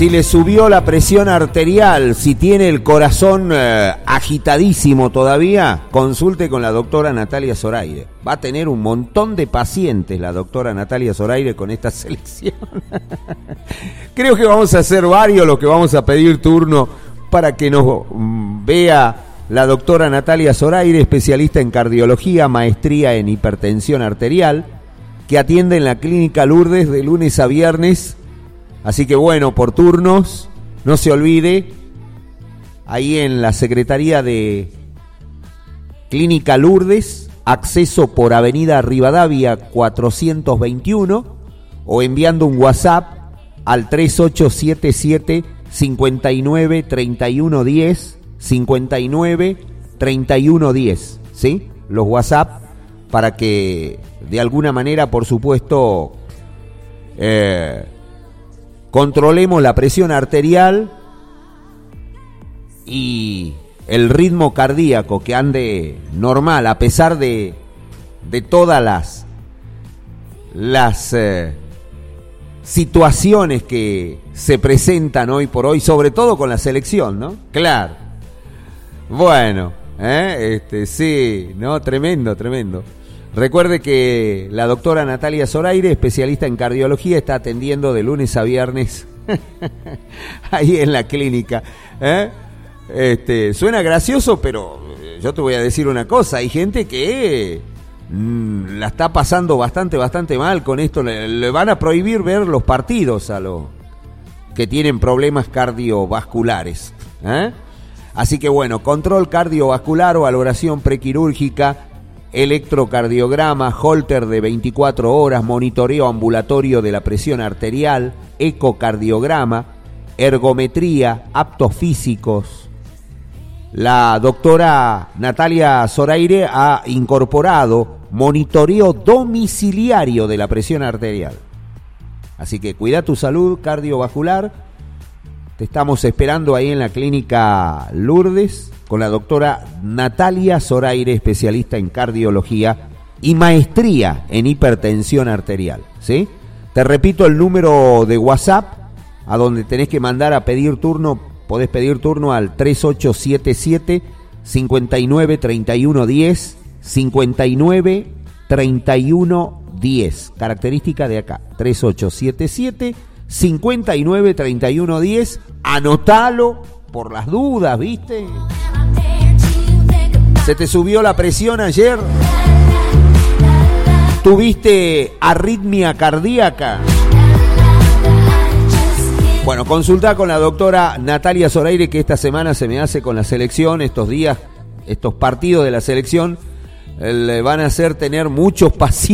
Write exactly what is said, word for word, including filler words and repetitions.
Si le subió la presión arterial, si tiene el corazón eh, agitadísimo todavía, consulte con la doctora Natalia Zoraire. Va a tener un montón de pacientes la doctora Natalia Zoraire con esta selección. Creo que vamos a hacer varios los que vamos a pedir turno para que nos mm, vea la doctora Natalia Zoraire, especialista en cardiología, maestría en hipertensión arterial, que atiende en la Clínica Lourdes de lunes a viernes. Así que bueno, por turnos, no se olvide, ahí en la Secretaría de Clínica Lourdes, acceso por Avenida Rivadavia cuatrocientos veintiuno, o enviando un WhatsApp al tres ocho siete siete, cinco nueve, tres uno uno cero, cinco nueve, tres uno uno cero, ¿sí? Los WhatsApp para que de alguna manera, por supuesto, eh, controlemos la presión arterial y el ritmo cardíaco, que ande normal a pesar de, de todas las, las eh, situaciones que se presentan hoy por hoy, sobre todo con la selección, ¿no? Claro. Bueno, ¿eh? este, sí, no, tremendo, tremendo. Recuerde que la doctora Natalia Zoraire, especialista en cardiología, está atendiendo de lunes a viernes ahí en la clínica. ¿eh? Este, suena gracioso, pero yo te voy a decir una cosa. Hay gente que mmm, la está pasando bastante, bastante mal con esto. Le, le van a prohibir ver los partidos a los que tienen problemas cardiovasculares. ¿eh? Así que bueno, control cardiovascular o valoración prequirúrgica, electrocardiograma, holter de veinticuatro horas, monitoreo ambulatorio de la presión arterial, ecocardiograma, ergometría, aptos físicos. La doctora Natalia Zoraire ha incorporado monitoreo domiciliario de la presión arterial. Así que cuida tu salud cardiovascular. Te estamos esperando ahí en la Clínica Lourdes con la doctora Natalia Zoraire, especialista en cardiología y maestría en hipertensión arterial, ¿sí? Te repito el número de WhatsApp a donde tenés que mandar a pedir turno. Podés pedir turno al tres ocho siete siete, cinco nueve, tres uno uno cero, cinco nueve, tres uno uno cero. Característica de acá, tres ocho siete siete, cinco nueve, tres uno uno cero. Anotalo por las dudas, ¿viste? ¿Se te subió la presión ayer? ¿Tuviste arritmia cardíaca? Bueno, consulta con la doctora Natalia Zoraire, que esta semana se me hace con la selección. Estos días, estos partidos de la selección, eh, le van a hacer tener muchos pacientes.